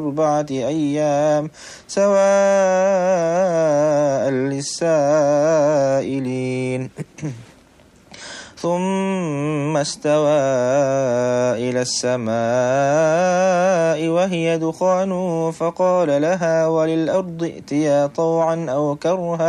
4 أيام سواء للسائلين. ثم استوى إلى السماء وهي دخان فقال لها وللأرض ائتيا طوعا أو كرها